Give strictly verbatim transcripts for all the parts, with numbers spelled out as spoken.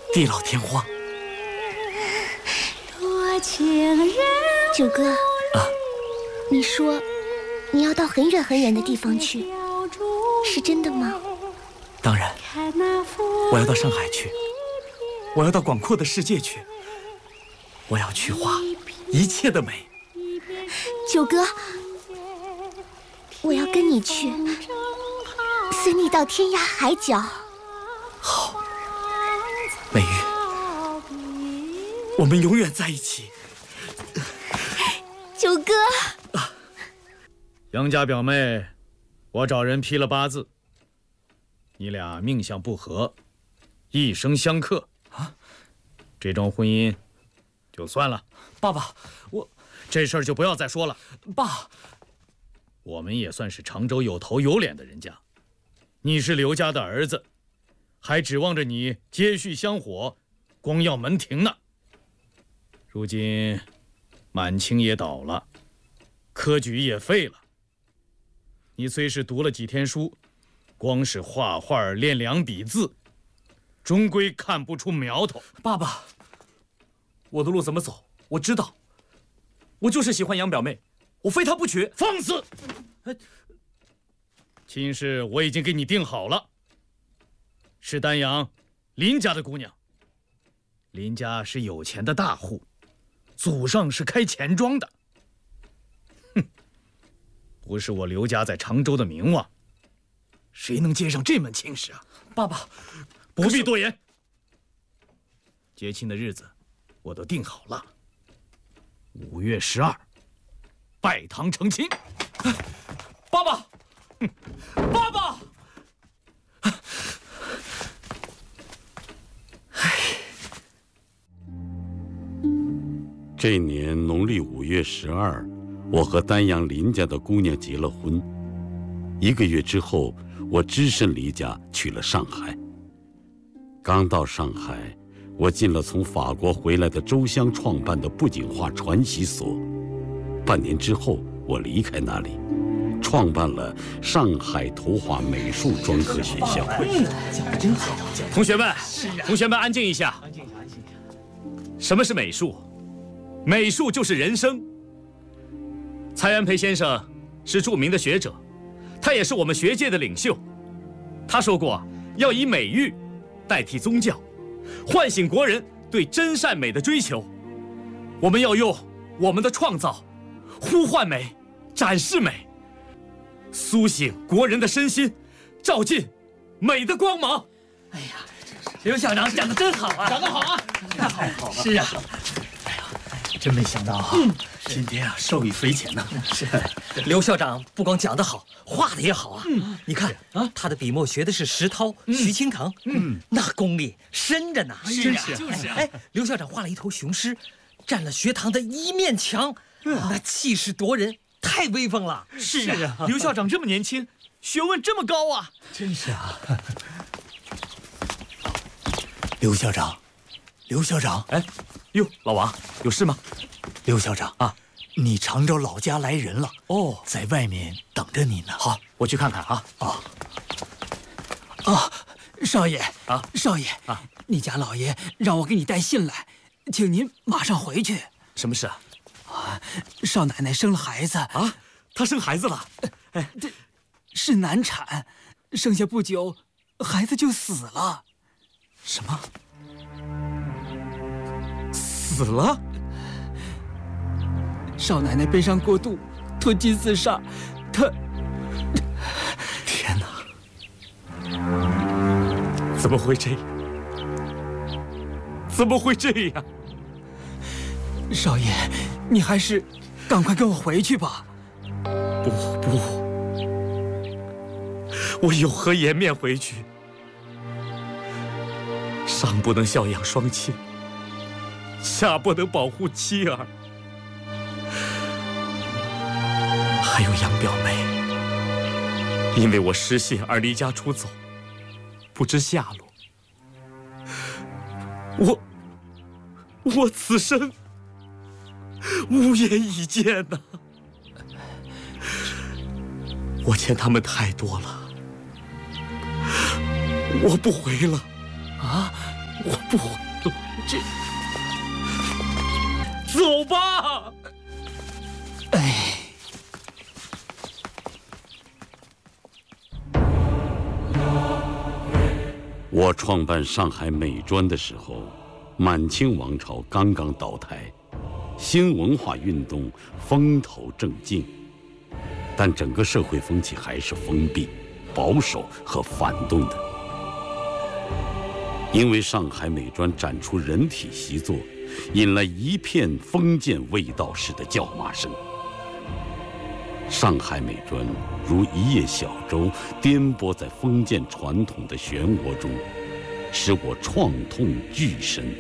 地老天荒。 九哥啊， 你说你要到很远很远的地方去，是真的吗？ 当然，我要到上海去，我要到广阔的世界去，我要去画一切的美。 九哥，我要跟你去，随你到天涯海角。 好，美玉，我们永远在一起。 九哥， 啊， 杨家表妹，我找人批了八字，你俩命相不合，一生相克啊，这桩婚姻就算了。 爸爸，我这事儿就不要再说了。 爸， 我们也算是常州有头有脸的人家，你是刘家的儿子，还指望着你接续香火，光耀门庭呢。如今满清也倒了，科举也废了，你虽是读了几天书，光是画画练两笔字，终归看不出苗头。 爸爸，我的路怎么走？我知道，我就是喜欢杨表妹，我非她不娶。 放肆！亲事我已经给你定好了，是丹阳林家的姑娘。林家是有钱的大户，祖上是开钱庄的。哼，不是我刘家在常州的名望，谁能接上这门亲事啊？ 爸爸， 不必多言。结亲的日子我都定好了，五月十二，拜堂成亲。 爸爸，爸爸， 这年农历五月十二，我和丹阳林家的姑娘结了婚。一个月之后，我只身离家去了上海。刚到上海，我进了从法国回来的周香创办的布景画传习所。半年之后，我离开那里，创办了上海图画美术专科学校。 讲得真好。 同学们，同学们安静一下。 安静一下，安静一下。 什么是美术？美术就是人生。蔡元培先生是著名的学者，他也是我们学界的领袖。他说过，要以美育代替宗教，唤醒国人对真善美的追求。我们要用我们的创造，呼唤美，展示美，苏醒国人的身心，照进美的光芒。 哎呀，刘校长讲得真好啊！ 讲得好啊！ 太好了，是啊。哎呀，真没想到啊，嗯、今天啊受益匪浅呢。 是，刘校长不光讲得好，画的也好啊。嗯，你看啊，他的笔墨学的是石涛、嗯、徐清堂，嗯，那功力深着呢。 是啊，就是啊。 哎，刘校长画了一头雄狮，占了学堂的一面墙，嗯、那气势夺人，太威风了。 是啊，刘校长这么年轻，学问这么高啊！ 真是啊。刘校长，刘校长， 哎，哟，老王，有事吗？ 刘校长啊， 你常州老家来人了哦， 在外面等着你呢。 好，我去看看啊。 啊啊，少爷啊， 少爷啊，你家老爷让我给你带信来，请您马上回去。 什么事啊？ 啊，少奶奶生了孩子啊，她生孩子了， 哎，这是难产，生下不久，孩子就死了。 什么？死了？ 少奶奶悲伤过度，吞金自杀。她…… 天哪！怎么会这样？怎么会这样？ 少爷，你还是赶快跟我回去吧。 不不，我有何颜面回去？上不能孝养双亲，下不能保护妻儿，还有杨表妹，因为我失信而离家出走，不知下落。我我此生无颜以见呐、啊！我欠他们太多了，我不回了。 啊， 我不会。这，走吧。 哎。 我创办上海美专的时候，满清王朝刚刚倒台，新文化运动风头正劲，但整个社会风气还是封闭、保守和反动的。因为上海美专展出人体习作，引来一片封建卫道式的叫骂声。上海美专如一叶小舟，颠簸在封建传统的漩涡中，使我创痛巨深。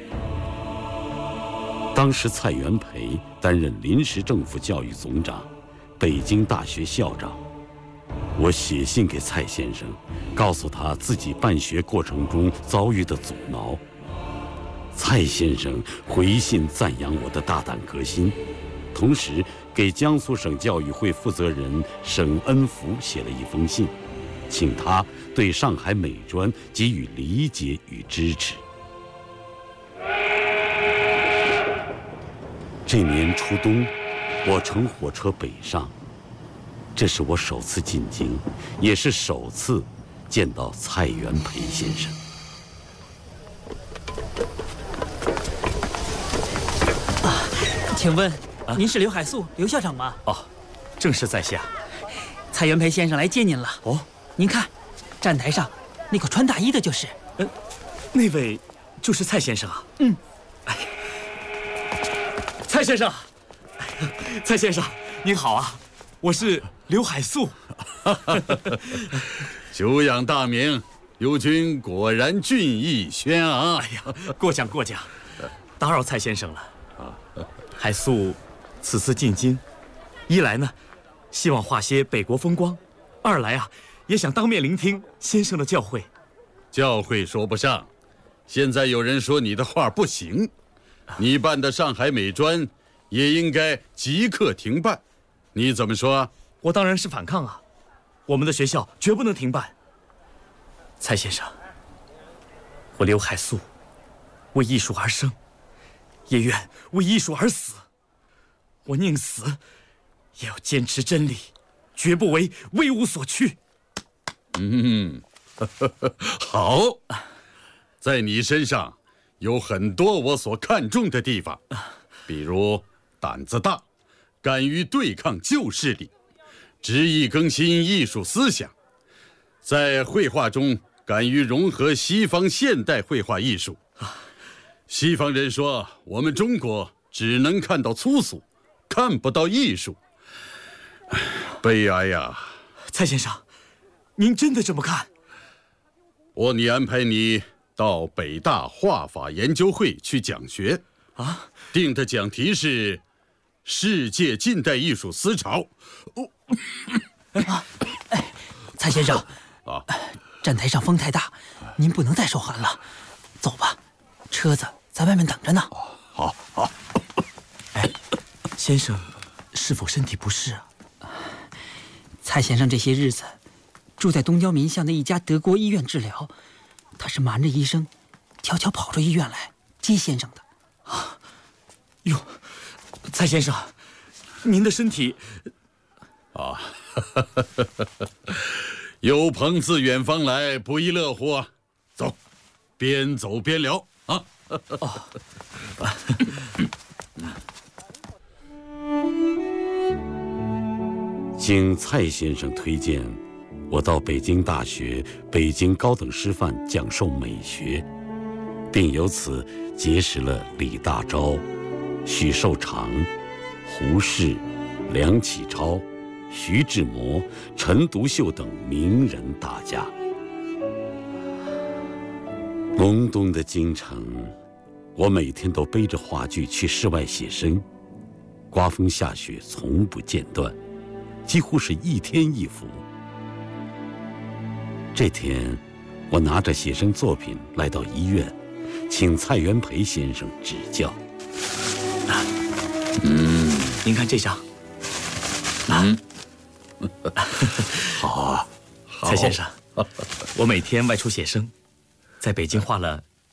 当时蔡元培担任临时政府教育总长，北京大学校长。我写信给蔡先生，告诉他自己办学过程中遭遇的阻挠。蔡先生回信赞扬我的大胆革新，同时给江苏省教育会负责人沈恩福写了一封信，请他对上海美专给予理解与支持。这年初冬，我乘火车北上，这是我首次进京，也是首次见到蔡元培先生。 啊，请问啊，您是刘海粟刘校长吗？ 哦，正是在下。 蔡元培先生来接您了。 哦， 您看，站台上那个穿大衣的就是。 呃，那位就是蔡先生啊。 嗯。 哎，蔡先生，蔡先生，您好啊，我是刘海粟。 久仰大名，友军果然俊逸轩昂。 哎呀，过奖过奖，打扰蔡先生了。海粟此次进京，一来呢，希望化些北国风光；二来啊，也想当面聆听先生的教诲。 教诲说不上，现在有人说你的画不行，你办的上海美专也应该即刻停办。你怎么说？ 我当然是反抗啊！我们的学校绝不能停办。蔡先生，我刘海粟为艺术而生，也愿为艺术而死。我宁死，也要坚持真理，绝不为威武所驱。 嗯，好，在你身上有很多我所看重的地方，比如胆子大，敢于对抗旧势力，执意更新艺术思想，在绘画中敢于融合西方现代绘画艺术。西方人说我们中国只能看到粗俗，看不到艺术，悲哀呀！ 蔡先生，您真的这么看？ 我拟安排你到北大画法研究会去讲学啊， 定的讲题是世界近代艺术思潮。哦， 啊，哎，蔡先生，啊，站台上风太大，您不能再说话了。走吧，车子在外面等着呢。 好，好。 哎，先生，是否身体不适啊？ 蔡先生这些日子住在东郊民巷的一家德国医院治疗，他是瞒着医生，悄悄跑出医院来接先生的。 啊，哟，蔡先生，您的身体啊，有朋自远方来，不亦乐乎啊！走，边走边聊啊。哦。 经蔡先生推荐，我到北京大学、北京高等师范讲授美学，并由此结识了李大钊、许寿裳、胡适、梁启超、徐志摩、陈独秀等名人大家。隆冬的京城，我每天都背着画具去室外写生，刮风下雪从不间断，几乎是一天一幅。这天，我拿着写生作品来到医院，请蔡元培先生指教。 嗯，您看这张。 嗯，好啊， 蔡先生，我每天外出写生，在北京画了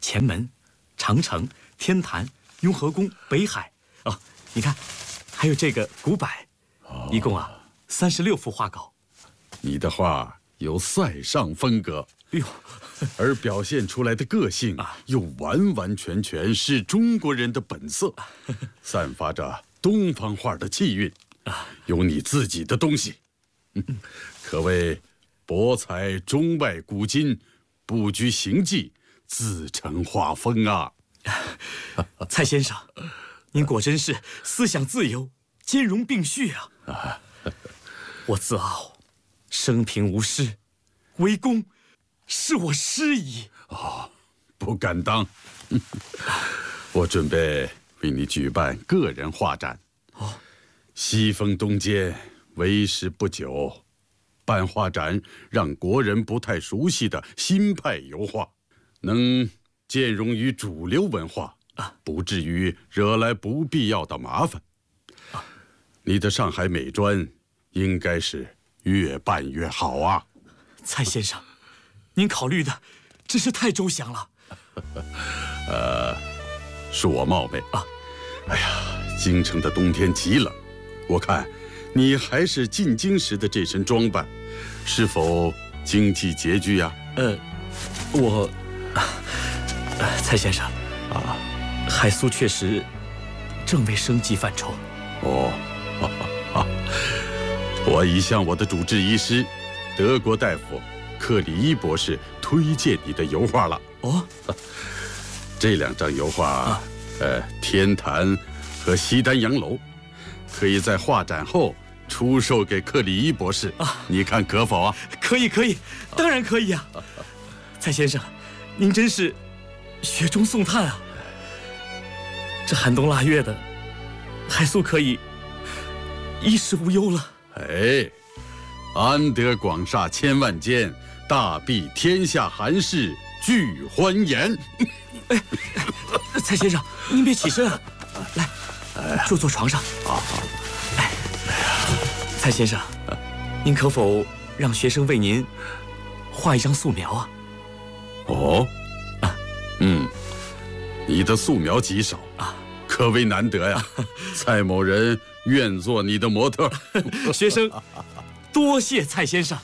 前门、长城、天坛、雍和宫、北海。哦，你看，还有这个古柏，一共啊三十六幅画稿。 你的画有塞尚风格， 哎呦， 而表现出来的个性又完完全全是中国人的本色，散发着东方画的气韵，有你自己的东西，可谓博采中外古今，不拘形迹，自成画风啊！ 蔡先生，您果真是思想自由，兼容并蓄啊！我自傲，生平无诗，为公是我师矣。 哦，不敢当。我准备为你举办个人画展。 哦， 西风东渐，为时不久，办画展让国人不太熟悉的新派油画，能兼容于主流文化，不至于惹来不必要的麻烦。你的上海美专应该是越办越好啊。 蔡先生，您考虑的真是太周详了。 呃，恕我冒昧啊。哎呀，京城的冬天极冷，我看你还是进京时的这身装扮，是否经济拮据呀？ 呃，我，呃，蔡先生啊，海苏确实正为生计犯愁。 哦，哈哈哈，我已向我的主治医师，德国大夫克里伊博士推荐你的油画了。 哦， 这两张油画， 啊、 呃，天坛和西单洋楼，可以在画展后出售给克里伊博士啊，你看可否啊？ 可以，可以，当然可以啊。蔡先生，您真是雪中送炭啊！这寒冬腊月的，海苏可以衣食无忧了。 哎，安得广厦千万间，大庇天下寒士俱欢颜。 哎，蔡先生，您别起身啊，来，坐坐床上。 啊， 哎，蔡先生，您可否让学生为您画一张素描啊？ 哦，啊，嗯，你的素描极少啊，可谓难得呀。蔡某人愿做你的模特。 学生多谢蔡先生。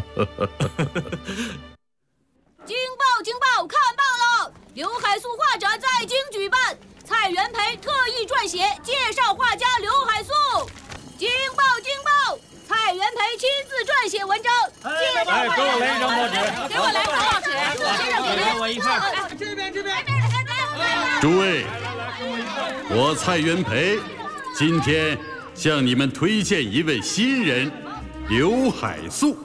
惊爆惊爆，看报了！刘海粟画展在京举办，蔡元培特意撰写介绍画家刘海粟。惊爆惊爆！蔡元培亲自撰写文章，介绍画家。给我来一张报纸，给我来张报纸，先生给您。我一份。这边这边。 诸位，我蔡元培今天向你们推荐一位新人，刘海粟。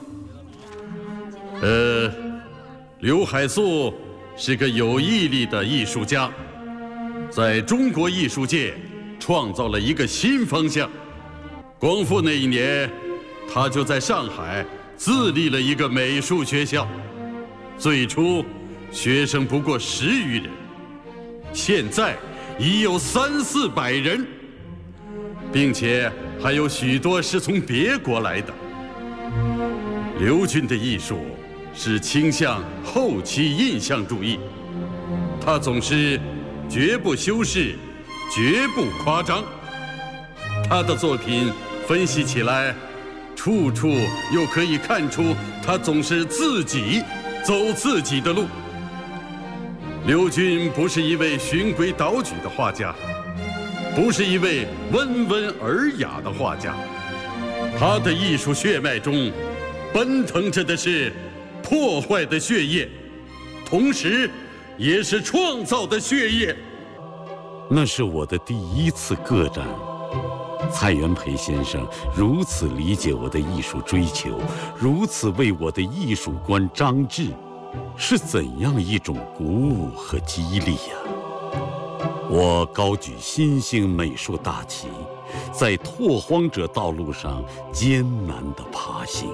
呃，刘海粟是个有毅力的艺术家，在中国艺术界创造了一个新方向。光复那一年，他就在上海自立了一个美术学校，最初学生不过十余人，现在已有三四百人，并且还有许多是从别国来的。刘军的艺术是倾向后期印象主义，他总是绝不修饰，绝不夸张。他的作品分析起来，处处又可以看出他总是自己走自己的路。刘军不是一位循规蹈矩的画家，不是一位温文尔雅的画家，他的艺术血脉中奔腾着的是破坏的血液，同时也是创造的血液。 那是我的第一次个展，蔡元培先生如此理解我的艺术追求，如此为我的艺术观张志，是怎样一种鼓舞和激励呀！我高举新兴美术大旗，在拓荒者道路上艰难地爬行。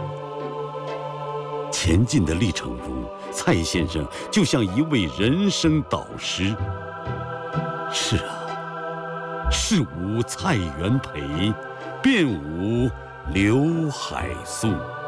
前进的历程中，蔡先生就像一位人生导师。是啊，是无蔡元培，便无刘海粟。